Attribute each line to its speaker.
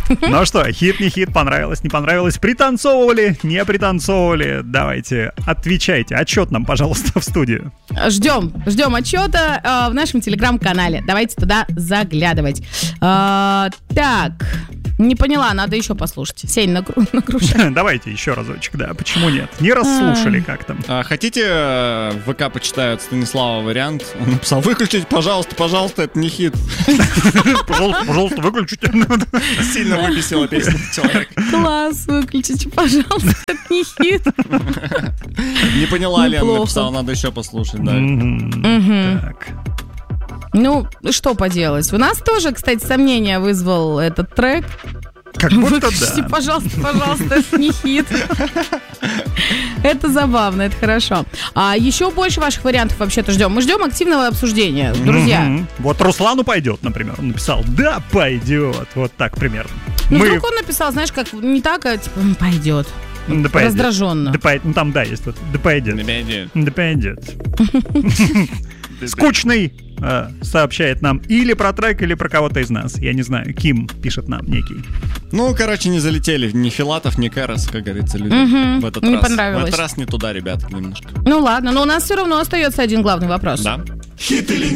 Speaker 1: Ну что, хит, не хит, понравилось, не понравилось, пританцовывали, не пританцовывали? Давайте, отвечайте, отчет нам, пожалуйста, в студию.
Speaker 2: Ждем отчета в нашем телеграм-канале. Давайте туда заглядывать. Так, не поняла, надо еще послушать. Сень, нагружай.
Speaker 1: Давайте еще разочек, да, почему нет? Не расслушали как там.
Speaker 3: Хотите, в ВК почитают Станислава вариант? Он написал: выключите, пожалуйста, это не хит.
Speaker 1: Пожалуйста, выключите.
Speaker 3: Сильно выбесила песня человека.
Speaker 2: Класс, выключите, пожалуйста, это не хит.
Speaker 3: Не поняла, Лена написала, надо еще послушать.
Speaker 1: Так.
Speaker 2: Ну, что поделать. У нас тоже, кстати, сомнения вызвал этот трек.
Speaker 1: Как будто
Speaker 2: Выключите,
Speaker 1: да.
Speaker 2: пожалуйста, это не хит. Это забавно, это хорошо. А еще больше ваших вариантов вообще-то ждем. Мы ждем активного обсуждения, друзья.
Speaker 1: Вот Руслану пойдет, например. Он написал: да, пойдет. Вот так примерно.
Speaker 2: Ну, вдруг он написал, знаешь, как не так, а типа пойдет.
Speaker 1: Да пойдет.
Speaker 2: Раздраженно.
Speaker 1: Ну там, да, есть вот. Да пойдет. Да пойдет. Скучный сообщает нам или про трек, или про кого-то из нас. Я не знаю, Ким пишет нам некий.
Speaker 3: Ну, короче, не залетели ни Филатов, ни Кэрос, как говорится, люди. В этот
Speaker 2: не
Speaker 3: раз.
Speaker 2: понравилось.
Speaker 3: В этот раз не туда, ребята, немножко.
Speaker 2: Ну ладно, но у нас все равно остается один главный вопрос.
Speaker 3: Да.
Speaker 4: Хит или